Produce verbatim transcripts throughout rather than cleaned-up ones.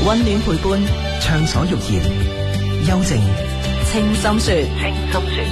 溫暖陪伴， 暢所欲言，幽靜清心說， 清心說。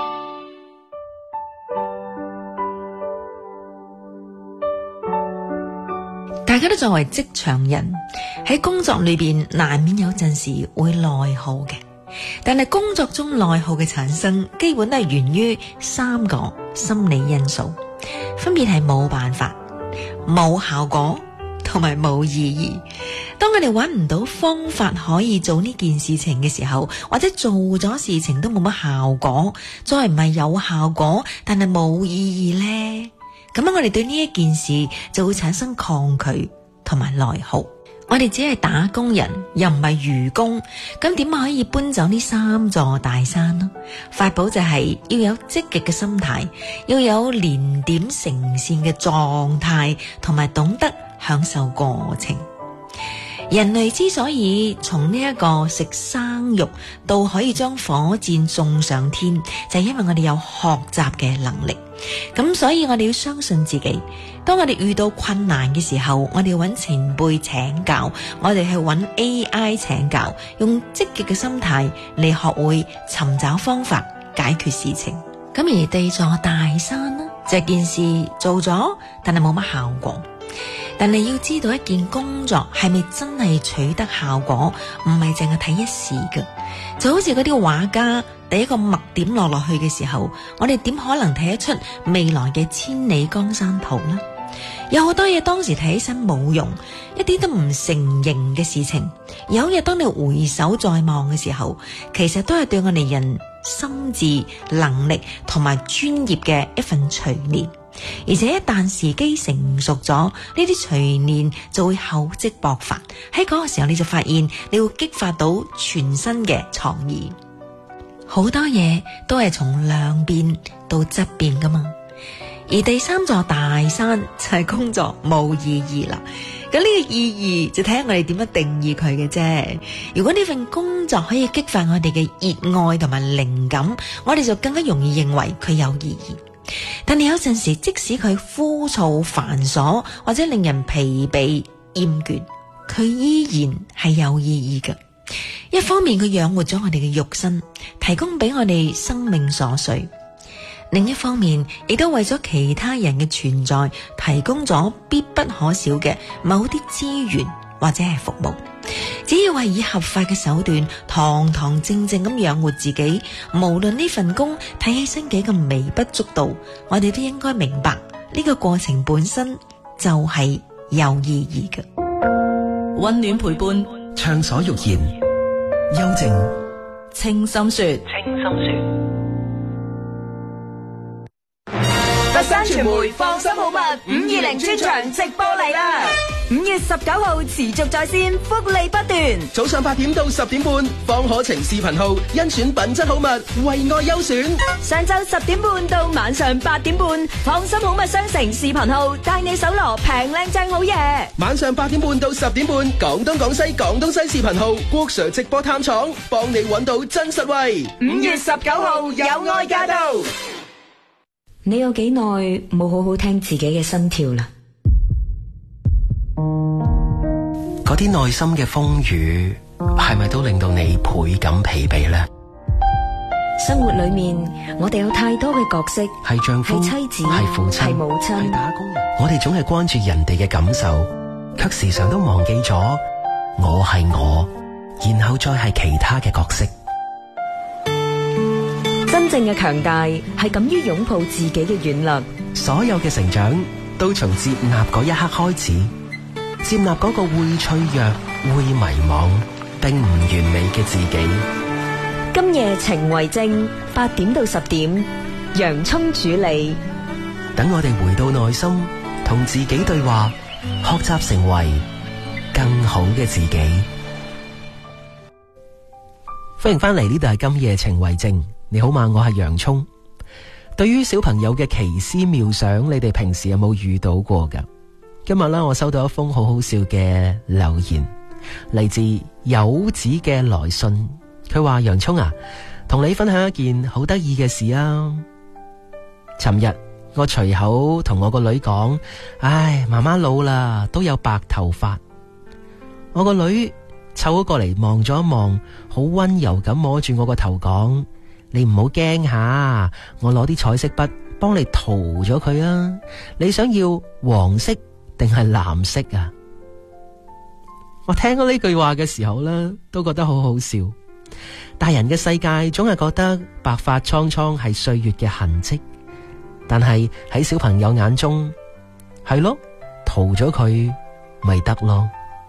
大家都作為職場人，喺工作裏邊難免有陣時會內耗嘅，但係工作中內耗嘅產生，基本都係源於三個心理因素，分別係冇辦法、冇效果同埋冇意義。當我哋揾唔到方法可以做呢件事情嘅時候，或者做咗事情都冇乜效果，再唔係有效果但係冇意義呢？咁樣我哋對呢一件事就會產生抗拒同埋內耗。我哋只係打工人，又唔係愚公，咁點可以搬走呢三座大山呢？法寶就係要有積極嘅心態，要有連點成線嘅狀態，同埋懂得享受過程。人類之所以從呢一個食生肉到可以將火箭送上天，就係因為我哋有學習嘅能力。咁所以我哋要相信自己，當我哋遇到困難嘅時候，我哋要揾前輩請教，我哋去揾 A I 請教，用積極嘅心態嚟學會尋找方法解決事情。咁而地座大山呢，就係件事做咗，但係冇乜效果。但你要知道，一件工作係咪真係取得效果，唔係淨係睇一時嘅。就好似嗰啲畫家，第一個墨點落落去嘅時候，我哋點可能睇得出未來嘅千里江山圖呢？有好多嘢當時睇起身冇用，一啲都唔成形嘅事情，有一日當你回首再望嘅時候，其實都係對我哋人心智能力同埋專業嘅一份錘煉。而且一旦時機成熟咗，呢啲錘煉就會厚積薄發。喺嗰個時候，你就發現你會激發到全新嘅創意。好多嘢都係從量變到質變噶嘛。而第三座大山就係工作冇意義啦。咁呢個意義就睇下我哋點樣定義佢嘅啫。如果呢份工作可以激發我哋嘅熱愛同埋靈感，我哋就更加容易認為佢有意義。但係有陣時，即使佢枯燥繁瑣或者令人疲憊厭倦，佢依然係有意義嘅。一方面，佢養活咗我哋嘅肉身，提供俾我哋生命所需；另一方面，亦都為咗其他人嘅存在提供咗必不可少嘅某啲資源或者係服務。只要係以合法嘅手段堂堂正正咁養活自己，無論呢份工睇起身幾咁微不足道，我哋都應該明白呢個過程本身就係有意義嘅。 溫暖陪伴， 暢所欲言，幽靜清心說， 清心說。 佛山傳媒放心好物五二零專場直播嚟啦！五月十九號持續在線，福利不斷。 早上八點到十點半，方可晴視頻號甄選品質好物，為愛優選。 上晝十點半到晚上八點半，放心好物商城視頻號帶你搜羅平靚正好嘢。 晚上八點半到十點半，廣東廣西廣東西視頻號郭 Sir 直播探廠，幫你揾到真實惠。 五月十九號有愛駕到。你有幾耐冇好好聽自己嘅心跳啦？ 嗰啲內心嘅風雨，係咪都令到你倍感疲憊呢？ 生活裏面，我哋有太多嘅角色， 係丈夫， 係妻子， 係父親， 係母親， 係打工人。我哋總係關注人哋嘅感受，卻時常都忘記咗我係我，然後再係其他嘅角色。 真正嘅強大係敢於擁抱自己嘅軟弱。 所有嘅成長都從接納嗰一刻開始，接納嗰個會脆弱、會迷茫、並唔完美嘅自己。 今夜情為證，八點到十點，洋蔥主理。 等我哋回到內心，同自己對話，學習成為更好嘅自己。歡迎翻嚟，呢度係今夜情為證。你好嘛，我係洋蔥。對於小朋友嘅奇思妙想，你哋平時有冇遇到過㗎？今日咧，我收到一封好好笑嘅留言，嚟自柚子嘅來信。佢話：洋蔥啊，同你分享一件好得意嘅事啊！尋日我隨口同我個女講：唉，媽媽老啦，都有白頭髮。我個女湊咗過嚟望咗一望，好溫柔咁摸住我個頭講：你唔好驚下，我攞啲彩色筆幫你塗咗佢啊！你想要黃色定係藍色啊？我聽到呢句話嘅時候呢，都覺得好好笑。大人嘅世界總係覺得白髮蒼蒼係歲月嘅痕跡，但係喺小朋友眼中，係咯，塗咗佢咪得咯。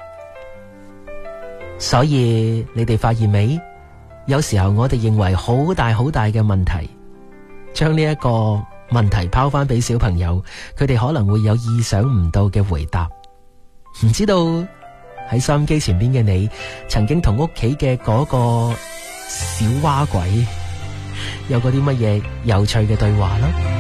所以你哋發現未？有時候我哋認為好大好大嘅問題，將呢一個問題拋翻俾小朋友，佢哋可能會有意想唔到嘅回答。唔知道喺收音機前邊嘅你，曾經同屋企嘅嗰個小蛙鬼有過啲乜嘢有趣嘅對話啦？